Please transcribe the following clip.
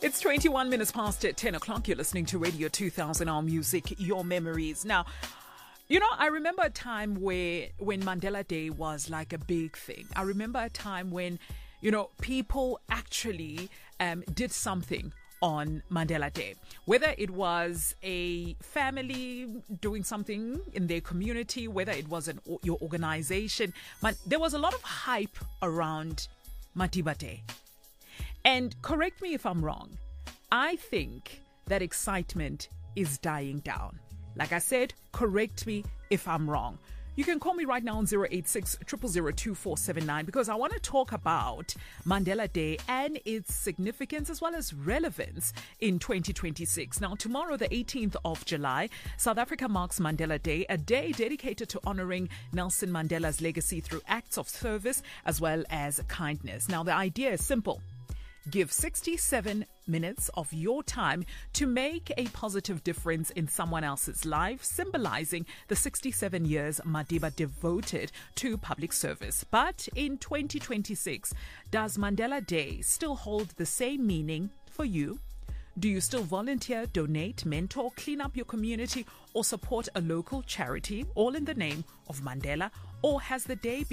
It's 21 minutes past 10 o'clock. You're listening to Radio 2000, our music, your memories. Now, I remember a time when Mandela Day was like a big thing. I remember a time when, people actually did something on Mandela Day. Whether it was a family doing something in their community, whether it was your organization, there was a lot of hype around Madiba Day. And correct me if I'm wrong, I think that excitement is dying down. Like I said, correct me if I'm wrong. You can call me right now on 086 000 2479 because I want to talk about Mandela Day and its significance as well as relevance in 2026. Now, tomorrow, the 18th of July, South Africa marks Mandela Day, a day dedicated to honoring Nelson Mandela's legacy through acts of service as well as kindness. Now, the idea is simple. Give 67 minutes of your time to make a positive difference in someone else's life, symbolizing the 67 years Madiba devoted to public service. But in 2026, does Mandela Day still hold the same meaning for you? Do you still volunteer, donate, mentor, clean up your community, or support a local charity, all in the name of Mandela? Or has the day